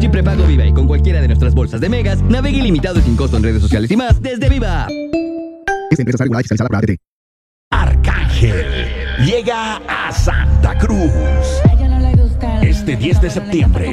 chip prepago Viva y con cualquiera de nuestras bolsas de megas, navegue ilimitado y sin costo en redes sociales y más desde Viva. Esta empresa es regulada y fiscalizada por ADT. Arcángel llega a Santa Cruz. Este 10 de septiembre,